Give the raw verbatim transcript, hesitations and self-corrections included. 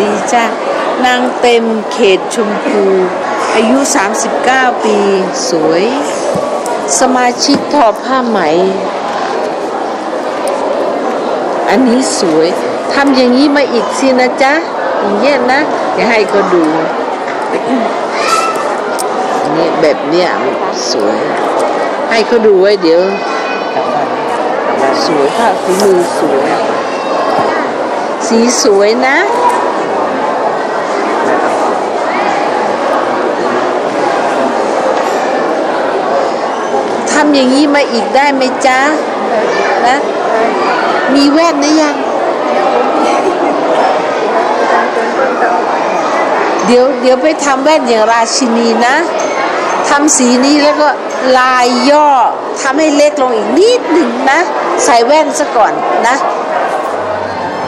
ดีจ้านางเต็มเขตชมพูอายุสามสิบเก้าปีสวยสมาชิกทอผ้าไหมอันนี้สวยทำอย่างนี้มาอีกสินะจ๊ะอย่างเงี้ยนะเดี๋ยวให้เขาดูนี่แบบเนี้ยสวยให้เขาดูไว้เดี๋ยวสวยค่ะฝีมือสวยสีสวยนะทำอย่างนี้มาอีกได้ไหมจ๊ะนะมีแว่นหรือยังเดี๋ยวเดี๋ยวไปทำแว่นอย่างราชินีนะทำสีนี้แล้วก็ลายย่อทำให้เล็กลงอีกนิดหนึ่งนะใส่แว่นซะก่อนนะ